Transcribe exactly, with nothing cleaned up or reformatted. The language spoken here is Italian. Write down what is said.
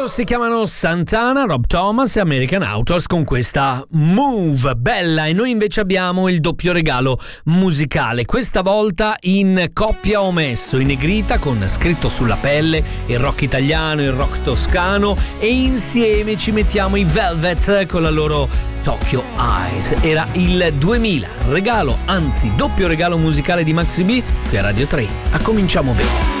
si chiamano Santana, Rob Thomas e American Autos con questa Move, bella. E noi invece abbiamo il doppio regalo musicale, questa volta in coppia omesso, in negrita con scritto sulla pelle il rock italiano, il rock toscano, e insieme ci mettiamo i Velvet con la loro Tokyo Eyes. Era il duemila, regalo, anzi doppio regalo musicale di Maxi B qui a Radio tre. A Cominciamo Bene.